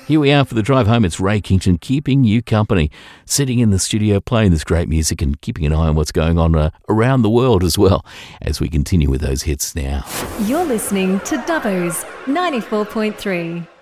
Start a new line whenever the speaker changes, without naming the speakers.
Here we are for the drive home. It's Ray Kington keeping you company, sitting in the studio playing this great music and keeping an eye on what's going on around the world as well as we continue with those hits now.
You're listening to Dubbo's 94.3.